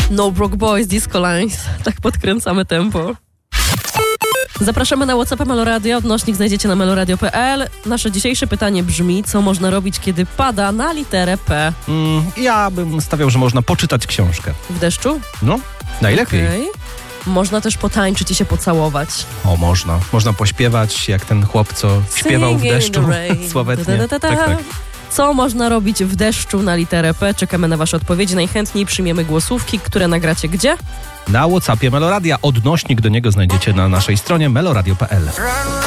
No Broke Boys, Disco Lines. Tak podkręcamy tempo. Zapraszamy na WhatsAppa Meloradio. Odnośnik znajdziecie na meloradio.pl. Nasze dzisiejsze pytanie brzmi, co można robić, kiedy pada na literę P? Ja bym stawiał, że można poczytać książkę. W deszczu? No, najlepiej. Okay. Można też potańczyć i się pocałować. O, można. Można pośpiewać, jak ten chłop, co śpiewał w deszczu sławetnie. Tak. Co można robić w deszczu na literę P? Czekamy na wasze odpowiedzi. Najchętniej przyjmiemy głosówki, które nagracie gdzie? Na WhatsAppie Meloradia. Odnośnik do niego znajdziecie na naszej stronie meloradio.pl.